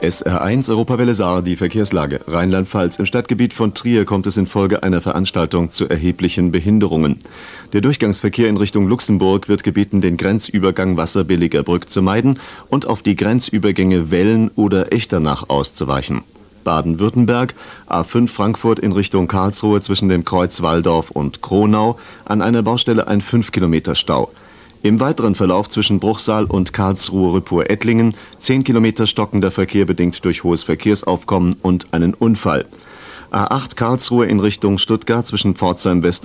SR1 Europawelle Saar, die Verkehrslage. Rheinland-Pfalz. Im Stadtgebiet von Trier kommt es infolge einer Veranstaltung zu erheblichen Behinderungen. Der Durchgangsverkehr in Richtung Luxemburg wird gebeten, den Grenzübergang Wasserbilliger Brück zu meiden und auf die Grenzübergänge Wellen oder Echternach auszuweichen. Baden-Württemberg, A5 Frankfurt in Richtung Karlsruhe zwischen dem Kreuz Walldorf und Kronau, an einer Baustelle ein 5 Kilometer Stau. Im weiteren Verlauf zwischen Bruchsal und Karlsruhe-Rüppur-Ettlingen 10 Kilometer stockender Verkehr bedingt durch hohes Verkehrsaufkommen und einen Unfall. A8 Karlsruhe in Richtung Stuttgart zwischen Pforzheim West